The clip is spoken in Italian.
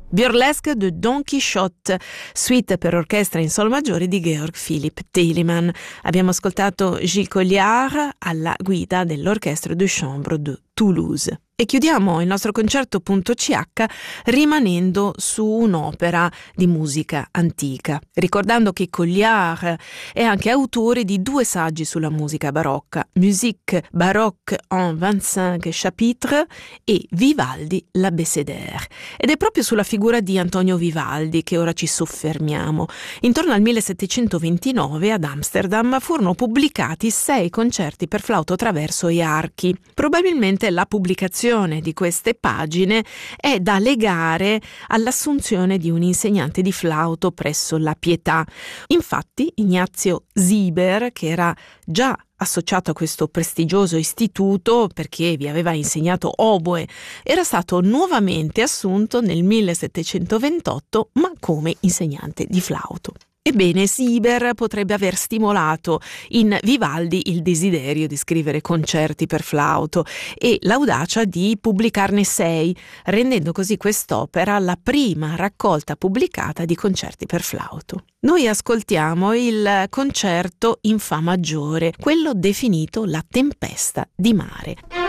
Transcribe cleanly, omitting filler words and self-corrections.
Burlesque de Don Quixote, suite per orchestra in sol maggiore di Georg Philipp Telemann. Abbiamo ascoltato Gilles Colliard alla guida dell'Orchestre de Chambre de Toulouse. E chiudiamo il nostro concerto.ch rimanendo su un'opera di musica antica, ricordando che Colliard è anche autore di 2 saggi sulla musica barocca, Musique baroque en 25 chapitres e Vivaldi l'Abécédaire. Ed è proprio sulla figura di Antonio Vivaldi che ora ci soffermiamo. Intorno al 1729 ad Amsterdam furono pubblicati 6 concerti per flauto traverso e archi. Probabilmente la pubblicazione di queste pagine è da legare all'assunzione di un insegnante di flauto presso la Pietà. Infatti Ignazio Sieber, che era già associato a questo prestigioso istituto perché vi aveva insegnato oboe, era stato nuovamente assunto nel 1728, ma come insegnante di flauto. Ebbene, Sieber potrebbe aver stimolato in Vivaldi il desiderio di scrivere concerti per flauto e l'audacia di pubblicarne 6, rendendo così quest'opera la prima raccolta pubblicata di concerti per flauto. Noi ascoltiamo il concerto in fa maggiore, quello definito La tempesta di mare.